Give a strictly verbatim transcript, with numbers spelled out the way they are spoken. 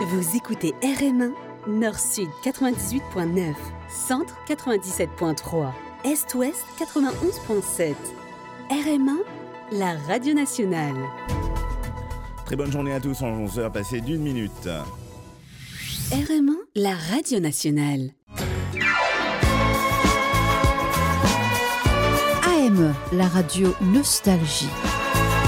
Vous écoutez R M un, Nord-Sud quatre-vingt-dix-huit point neuf, Centre quatre-vingt-dix-sept point trois, Est-Ouest quatre-vingt-onze point sept. R M un, la radio nationale. Très bonne journée à tous, onze heures passées d'une minute. R M un, la radio nationale. A M E, la radio Nostalgie.